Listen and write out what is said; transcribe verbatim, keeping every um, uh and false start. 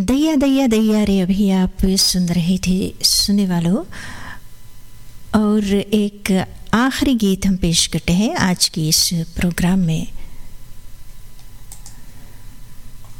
दैया दैया दैया रे अभी आप सुन रहे थे सुनने वालों, और एक आखिरी गीत हम पेश करते हैं आज की इस प्रोग्राम में।